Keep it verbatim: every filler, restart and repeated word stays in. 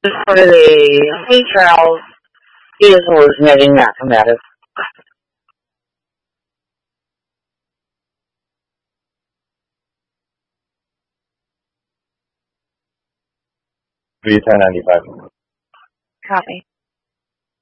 For the Hey Charles, he is hallucinating, not combative. V ten ninety-five. Copy.